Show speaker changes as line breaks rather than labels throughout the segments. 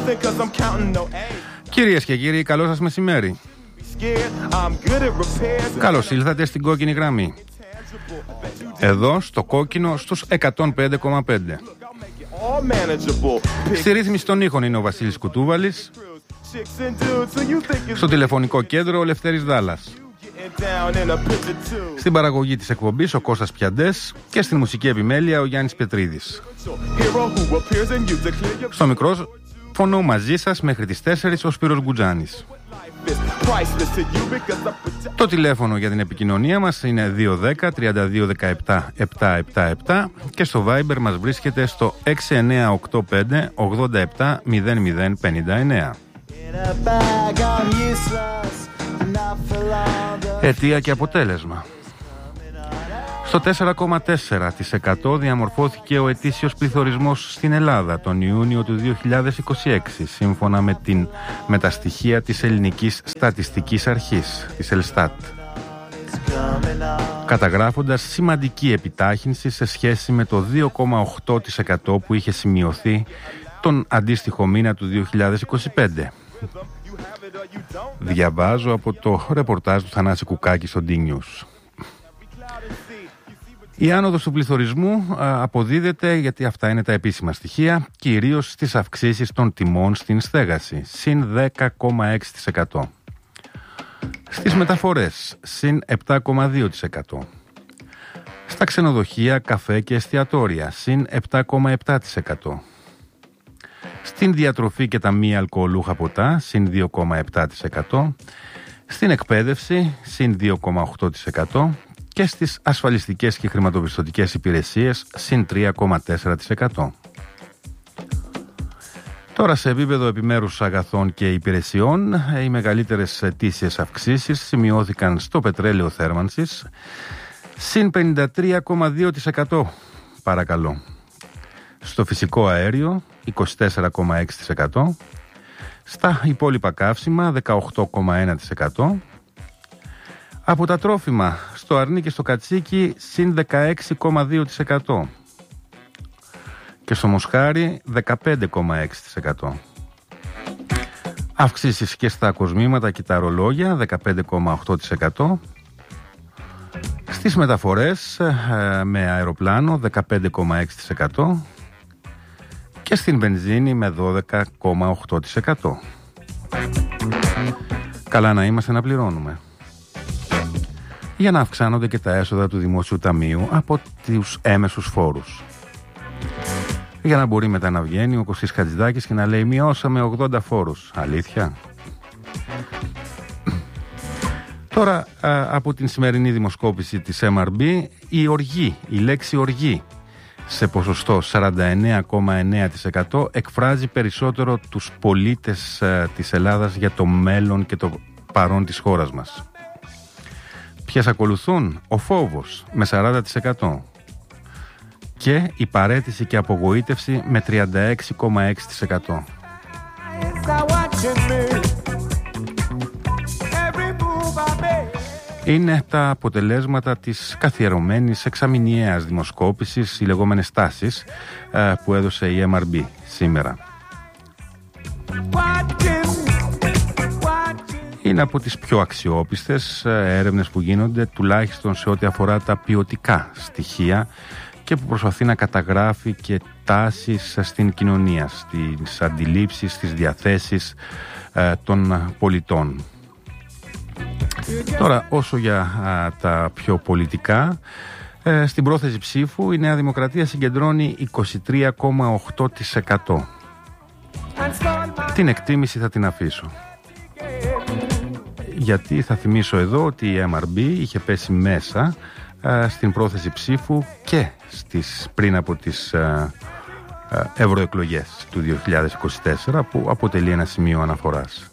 Κυρίες και κύριοι, καλό σας μεσημέρι. Καλώς ήλθατε στην κόκκινη γραμμή. Εδώ στο κόκκινο στους 105,5. Στη ρύθμιση των ήχων είναι ο Βασίλης Κουτούβαλης. Στο τηλεφωνικό κέντρο ο Λευτέρης Δάλλας. Στην παραγωγή της εκπομπής ο Κώστας Πιαντές και στην μουσική επιμέλεια ο Γιάννης Πετρίδης. Στο μικρόφωνο μαζί σας μέχρι τις 4 ο Σπύρος Γκουτζάνης. Το τηλέφωνο για την επικοινωνία μας είναι 210-3217-777 και στο Viber μας βρίσκεται στο 6985-870059. Αιτία και αποτέλεσμα. Στο 4,4% διαμορφώθηκε ο ετήσιος πληθωρισμός στην Ελλάδα τον Ιούνιο του 2026, σύμφωνα με τα στοιχεία της Ελληνικής Στατιστικής Αρχής, της Ελστάτ, καταγράφοντας σημαντική επιτάχυνση σε σχέση με το 2,8% που είχε σημειωθεί τον αντίστοιχο μήνα του 2025. Διαβάζω από το ρεπορτάζ του Θανάση Κουκάκη στο D-News. Η άνοδος του πληθωρισμού αποδίδεται, γιατί αυτά είναι τα επίσημα στοιχεία, κυρίως στις αυξήσεις των τιμών στην στέγαση, συν 10,6%. Στις μεταφορές, συν 7,2%. Στα ξενοδοχεία, καφέ και εστιατόρια, συν 7,7%. Στην διατροφή και τα μη αλκοολούχα ποτά, συν 2,7%. Στην εκπαίδευση, συν 2,8%. Και στις ασφαλιστικές και χρηματοπιστωτικές υπηρεσίες, συν 3,4%. Τώρα, σε επίπεδο επιμέρους αγαθών και υπηρεσιών, οι μεγαλύτερες ετήσιες αυξήσεις σημειώθηκαν στο πετρέλαιο θέρμανσης, συν 53,2%, παρακαλώ. Στο φυσικό αέριο, 24,6%. Στα υπόλοιπα καύσιμα, 18,1%. Από τα τρόφιμα, στο αρνί και στο κατσίκι, συν 16,2%. Και στο μοσχάρι, 15,6%. Αυξήσεις και στα κοσμήματα και τα ρολόγια, 15,8%. Στις μεταφορές με αεροπλάνο, 15,6%. Και στην βενζίνη με 12,8%. Καλά να είμαστε να πληρώνουμε. Για να αυξάνονται και τα έσοδα του Δημόσιου Ταμείου από τους έμεσους φόρους. Για να μπορεί μετά να βγαίνει ο Κωστής Χατζηδάκης και να λέει μειώσαμε 80 φόρους. Αλήθεια? Τώρα, από την σημερινή δημοσκόπηση της MRB, η λέξη οργή σε ποσοστό 49,9% εκφράζει περισσότερο τους πολίτες της Ελλάδας για το μέλλον και το παρόν της χώρας μας. Ποιες ακολουθούν? Ο φόβος με 40% και η παραίτηση και απογοήτευση με 36,6%. Είναι τα αποτελέσματα της καθιερωμένης εξαμηνιαίας δημοσκόπησης, οι λεγόμενες τάσεις, που έδωσε η MRB σήμερα. Είναι από τις πιο αξιόπιστες έρευνες που γίνονται, τουλάχιστον σε ό,τι αφορά τα ποιοτικά στοιχεία και που προσπαθεί να καταγράφει και τάσεις στην κοινωνία, στις αντιλήψεις, στις διαθέσεις των πολιτών. Τώρα, όσο για τα πιο πολιτικά, στην πρόθεση ψήφου η Νέα Δημοκρατία συγκεντρώνει 23,8%. Την εκτίμηση θα την αφήσω. Γιατί θα θυμίσω εδώ ότι η MRB είχε πέσει μέσα στην πρόθεση ψήφου και πριν από τις ευρωεκλογές του 2024, που αποτελεί ένα σημείο αναφοράς.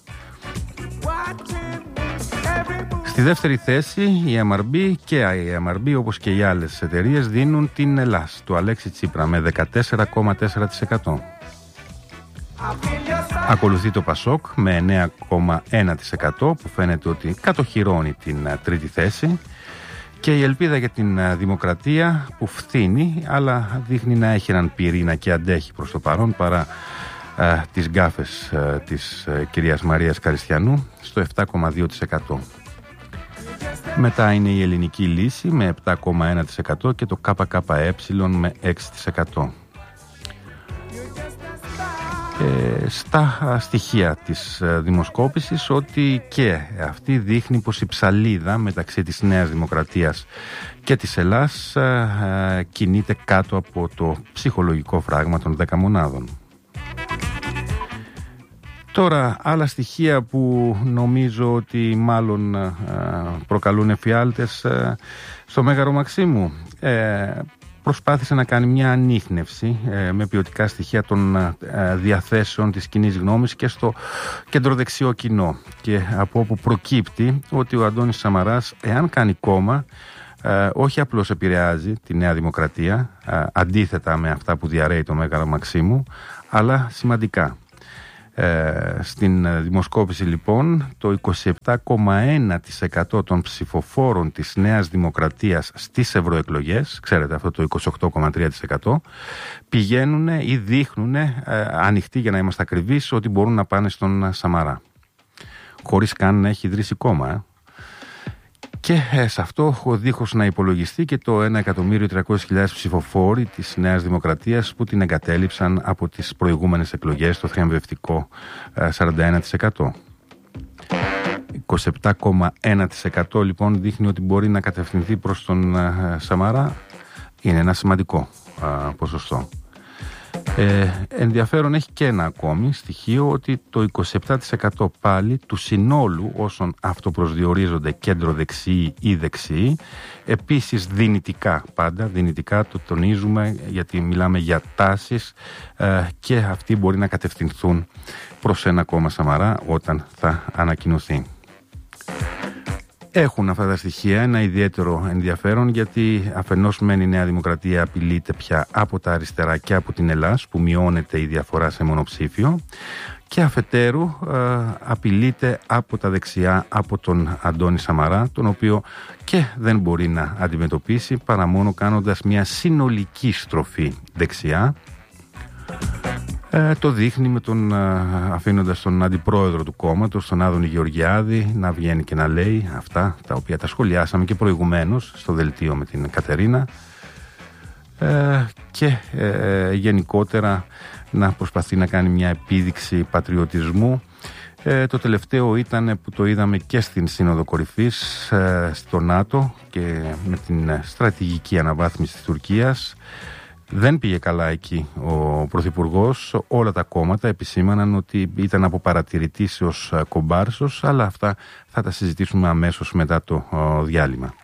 Στη δεύτερη θέση η MRB και η MRB, όπως και οι άλλες εταιρείες, δίνουν την Ελλάς του Αλέξη Τσίπρα με 14,4%. Ακολουθεί το Πασόκ με 9,1% που φαίνεται ότι κατοχυρώνει την τρίτη θέση, και η Ελπίδα για την Δημοκρατία που φθήνει αλλά δείχνει να έχει έναν πυρήνα και αντέχει προς το παρόν, παρά τις γκάφες της κυρίας Μαρίας Καριστιανού στο 7,2%. Μετά είναι η ελληνική λύση με 7,1% και το ΚΚΕ με 6%. Στα στοιχεία της δημοσκόπησης, ότι και αυτή δείχνει πως η ψαλίδα μεταξύ της Νέας Δημοκρατίας και της Ελλάς κινείται κάτω από το ψυχολογικό φράγμα των 10 μονάδων. Τώρα, άλλα στοιχεία που νομίζω ότι μάλλον προκαλούν εφιάλτες στο Μέγαρο Μαξίμου. Προσπάθησε να κάνει μια ανίχνευση με ποιοτικά στοιχεία των διαθέσεων της κοινής γνώμης και στο κεντροδεξιό κοινό. Και από όπου προκύπτει ότι ο Αντώνης Σαμαράς, εάν κάνει κόμμα, όχι απλώς επηρεάζει τη Νέα Δημοκρατία, αντίθετα με αυτά που διαρρέει το Μέγαρο Μαξίμου, αλλά σημαντικά. Στην δημοσκόπηση λοιπόν το 27,1% των ψηφοφόρων της Νέας Δημοκρατίας στις ευρωεκλογές, ξέρετε αυτό το 28,3%, πηγαίνουν ή δείχνουν ανοιχτοί, για να είμαστε ακριβείς, ότι μπορούν να πάνε στον Σαμαρά, χωρίς καν να έχει ιδρύσει κόμμα. Και σε αυτό, δίχως να υπολογιστεί και το 1.300.000 ψηφοφόροι της Νέας Δημοκρατίας που την εγκατέλειψαν από τις προηγούμενες εκλογές, το θριαμβευτικό 41%. 27,1% λοιπόν δείχνει ότι μπορεί να κατευθυνθεί προς τον Σαμαρά. Είναι ένα σημαντικό ποσοστό. Ενδιαφέρον έχει και ένα ακόμη στοιχείο, ότι το 27% πάλι του συνόλου όσων αυτοπροσδιορίζονται κέντρο δεξιοί ή δεξιοί, επίσης δυνητικά, πάντα δυνητικά το τονίζουμε γιατί μιλάμε για τάσεις, και αυτοί μπορεί να κατευθυνθούν προς ένα κόμμα Σαμαρά όταν θα ανακοινωθεί. Έχουν αυτά τα στοιχεία ένα ιδιαίτερο ενδιαφέρον, γιατί αφενός μεν η Νέα Δημοκρατία απειλείται πια από τα αριστερά και από την Ελλάς, που μειώνεται η διαφορά σε μονοψήφιο, και αφετέρου απειλείται από τα δεξιά, από τον Αντώνη Σαμαρά, τον οποίο και δεν μπορεί να αντιμετωπίσει παρά μόνο κάνοντας μια συνολική στροφή δεξιά. Το δείχνει με αφήνοντας τον αντιπρόεδρο του κόμματος, τον Άδωνη Γεωργιάδη, να βγαίνει και να λέει αυτά τα οποία τα σχολιάσαμε και προηγουμένως στο δελτίο με την Κατερίνα, και γενικότερα να προσπαθεί να κάνει μια επίδειξη πατριωτισμού. Το τελευταίο ήταν που το είδαμε και στην Σύνοδο Κορυφής στο ΝΑΤΟ και με την στρατηγική αναβάθμιση της Τουρκίας. Δεν πήγε καλά εκεί ο Πρωθυπουργός. Όλα τα κόμματα επισήμαναν ότι ήταν από παρατηρητής ως κομπάρσος, αλλά αυτά θα τα συζητήσουμε αμέσως μετά το διάλειμμα.